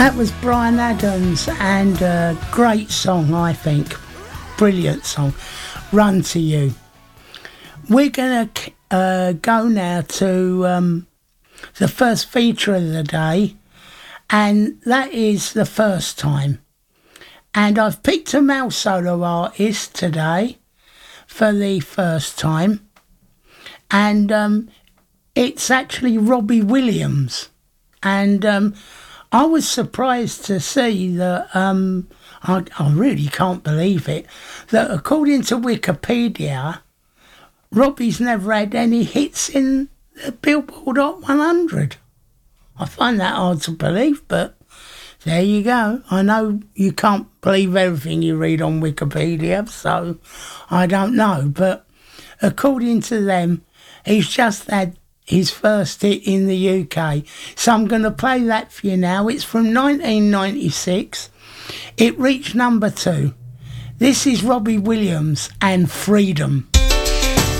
That was Bryan Adams, and a great song, I think. Brilliant song. Run to You. We're going to go now to the first feature of the day, and that is The First Time. And I've picked a male solo artist today for the first time, and it's actually Robbie Williams. And I was surprised to see that, I really can't believe it, that according to Wikipedia, Robbie's never had any hits in the Billboard Hot 100. I find that hard to believe, but there you go. I know you can't believe everything you read on Wikipedia, so I don't know. But according to them, he's just had his first hit in the UK. So I'm going to play that for you now. It's from 1996. It reached number 2. This is Robbie Williams and Freedom.